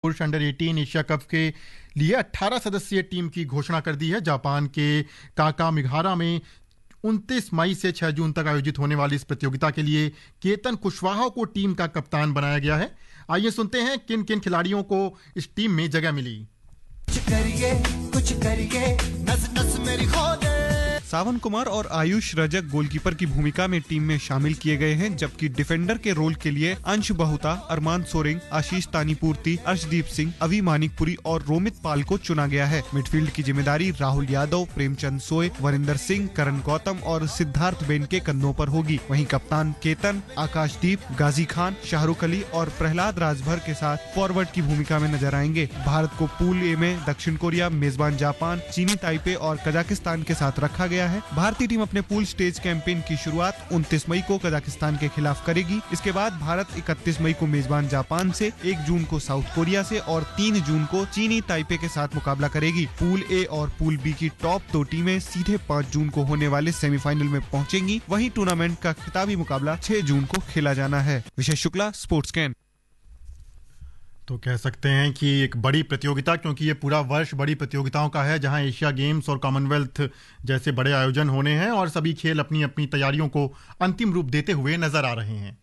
पुरुष under 18 Asia cup के लिए 18 सदस्यीय टीम की घोषणा कर दी है। जापान के काकामिगारा में 29 मई से 6 जून तक आयोजित होने वाली इस प्रतियोगिता के लिए केतन कुशवाहा को टीम का कप्तान बनाया गया है। आइए सुनते हैं किन किन खिलाड़ियों को इस टीम में जगह मिली। कुछ करिए नस नस मेरी खोदे। सावन कुमार और आयुष रजक गोलकीपर की भूमिका में टीम में शामिल किए गए हैं, जबकि डिफेंडर के रोल के लिए अंश बहुता, अरमान सोरेंग, आशीष तानीपूर्ति, अर्शदीप सिंह, अवी मानिकपुरी और रोमित पाल को चुना गया है। मिडफील्ड की जिम्मेदारी राहुल यादव, प्रेमचंद सोय, वरिंदर सिंह, करण गौतम और सिद्धार्थ बेन के कंधों पर होगी। वहीं कप्तान केतन, आकाशदीप, गाजी खान, शाहरुख अली और प्रहलाद राजभर के साथ फॉरवर्ड की भूमिका में नजर आएंगे। भारत को पूल ए में दक्षिण कोरिया, मेजबान जापान, चीनी ताइपे और कजाकिस्तान के साथ रखा गया है। भारतीय टीम अपने पूल स्टेज कैंपेन की शुरुआत 29 मई को कजाकिस्तान के खिलाफ करेगी। इसके बाद भारत 31 मई को मेजबान जापान से, 1 जून को साउथ कोरिया से और 3 जून को चीनी ताइपे के साथ मुकाबला करेगी। पूल ए और पूल बी की टॉप 2 टीमें सीधे 5 जून को होने वाले सेमीफाइनल में पहुंचेंगी। वहीं टूर्नामेंट का खिताबी मुकाबला 6 जून को खेला जाना है। Vijay Shukla, sports can. तो कह सकते हैं कि एक बड़ी प्रतियोगिता, क्योंकि ये पूरा वर्ष बड़ी प्रतियोगिताओं का है, जहां एशिया गेम्स और कॉमनवेल्थ जैसे बड़े आयोजन होने हैं और सभी खेल अपनी अपनी तैयारियों को अंतिम रूप देते हुए नजर आ रहे हैं।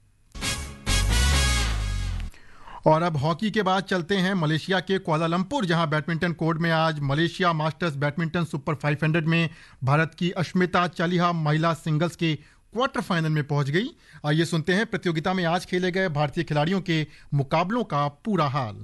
और अब हॉकी के बाद चलते हैं मलेशिया के कुआलालंपुर, जहां बैडमिंटन कोर्ट में आज मलेशिया मास्टर्स बैडमिंटन सुपर 500 में भारत की अश्मिता चालिहा महिला सिंगल्स के क्वार्टर फाइनल में पहुंच गई। आइए सुनते हैं प्रतियोगिता में आज खेले गए भारतीय खिलाड़ियों के मुकाबलों का पूरा हाल।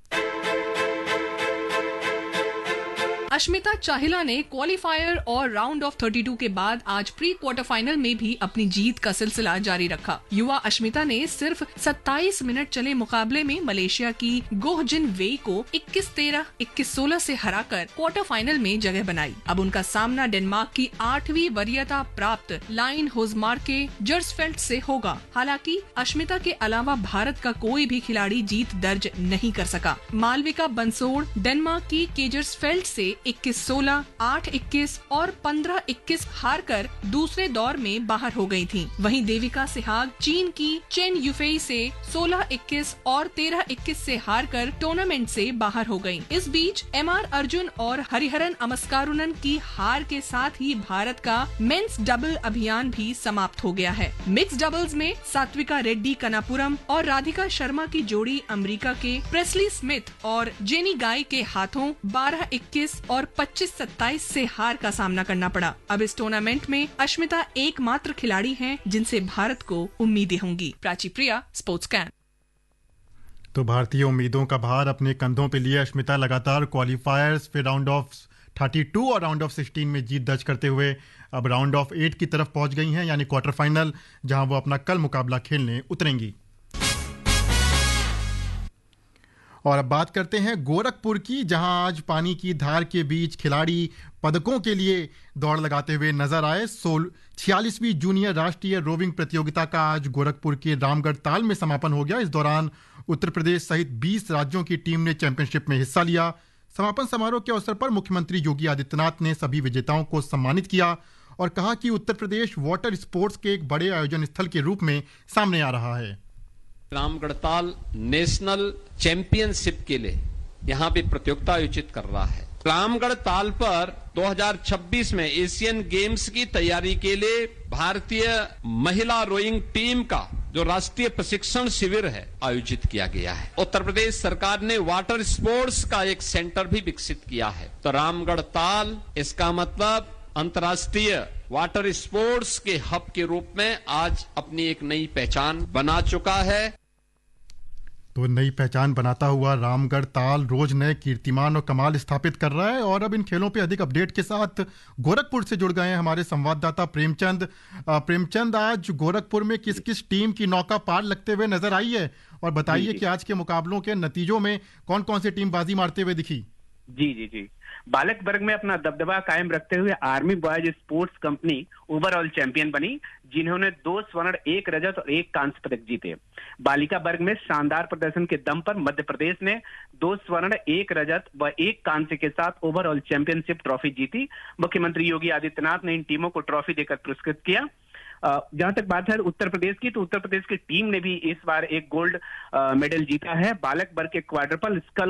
अश्मिता चाहिला ने क्वालिफायर और राउंड ऑफ 32 के बाद आज प्री क्वार्टर फाइनल में भी अपनी जीत का सिलसिला जारी रखा। युवा अश्मिता ने सिर्फ 27 मिनट चले मुकाबले में मलेशिया की गोह जिन वेई को 21-13, 21-16 से हराकर क्वार्टर फाइनल में जगह बनाई। अब उनका सामना डेनमार्क की 8वीं वरीयता प्राप्त लाइन होजमार्के जर्सफेल्ड से होगा। हालांकि अश्मिता के अलावा भारत का कोई भी खिलाड़ी जीत दर्ज नहीं कर सका। मालविका बंसोड़ डेनमार्क की केजर्सफेल्ड से 21-16, 8-21 और 15-21 हारकर दूसरे दौर में बाहर हो गई थीं। वहीं देविका सिहाग चीन की चेन युफेई से 16-21 और 13-21 से हारकर टूर्नामेंट से बाहर हो गयीं। इस बीच एमआर अर्जुन और हरिहरन अमस्कारुनन की हार के साथ ही भारत का मेंस डबल अभियान भी समाप्त हो गया है। मिक्स डबल्स में सात्विका रेड्डी कनापुरम और राधिका शर्मा की जोड़ी अमेरिका के प्रेस्ली स्मिथ और जेनी गाय के हाथों 12-21 और 25-27 से हार का सामना करना पड़ा। अब इस टूर्नामेंट में अश्मिता एकमात्र खिलाड़ी हैं जिनसे भारत को उम्मीदें होंगी। प्राची प्रिया, स्पोर्ट्स कैन। तो भारतीय उम्मीदों का भार अपने कंधों पे लिए अश्मिता लगातार क्वालिफायर्स, फिर राउंड ऑफ 32 और राउंड ऑफ 16 में जीत दर्ज करते हुए अब राउंड ऑफ 8 की तरफ पहुंच गई हैं, यानी क्वार्टर फाइनल, जहां वो अपना कल मुकाबला खेलने उतरेंगी। और अब बात करते हैं गोरखपुर की, जहां आज पानी की धार के बीच खिलाड़ी पदकों के लिए दौड़ लगाते हुए नजर आए। 46वीं जूनियर राष्ट्रीय रोविंग प्रतियोगिता का आज गोरखपुर के रामगढ़ ताल में समापन हो गया। इस दौरान उत्तर प्रदेश सहित 20 राज्यों की टीम ने चैंपियनशिप में हिस्सा लिया। समापन समारोह के अवसर पर मुख्यमंत्री योगी आदित्यनाथ ने सभी विजेताओं को सम्मानित किया और कहा कि उत्तर प्रदेश वाटर स्पोर्ट्स के एक बड़े आयोजन स्थल के रूप में सामने आ रहा है। रामगढ़ताल नेशनल चैंपियनशिप के लिए यहाँ पे प्रतियोगिता आयोजित कर रहा है। रामगढ़ ताल पर 2026 में एशियन गेम्स की तैयारी के लिए भारतीय महिला रोइंग टीम का जो राष्ट्रीय प्रशिक्षण शिविर है आयोजित किया गया है। उत्तर प्रदेश सरकार ने वाटर स्पोर्ट्स का एक सेंटर भी विकसित किया है। तो रामगढ़ ताल, इसका मतलब अंतर्राष्ट्रीय वाटर स्पोर्ट्स के हब के रूप में आज अपनी एक नई पहचान बना चुका है। तो नई पहचान बनाता हुआ रामगढ़ ताल रोज नए कीर्तिमान और कमाल स्थापित कर रहा है। और अब इन खेलों पे अधिक अपडेट के साथ गोरखपुर से जुड़ गए हैं हमारे संवाददाता प्रेमचंद, आज गोरखपुर में किस किस टीम की नौका पार लगते हुए नजर आई है, और बताइए कि आज के मुकाबलों के नतीजों में कौन कौन सी टीम बाजी मारते हुए दिखी। जी बालक वर्ग में अपना दबदबा कायम रखते हुए army boys sports company overall champion बनी, जिन्होंने 2 स्वर्ण, 1 रजत और 1 कांस्य पदक जीते। बालिका वर्ग में शानदार प्रदर्शन के दम पर मध्य प्रदेश ने 2 स्वर्ण, 1 रजत व 1 कांस्य के साथ ओवरऑल चैंपियनशिप ट्रॉफी जीती। मुख्यमंत्री योगी आदित्यनाथ ने इन टीमों को ट्रॉफी देकर पुरस्कृत किया। जहां तक बात है उत्तर प्रदेश की, तो उत्तर प्रदेश की टीम ने भी इस बार एक गोल्ड मेडल जीता है। बालक वर्ग के क्वाड्रपल स्कल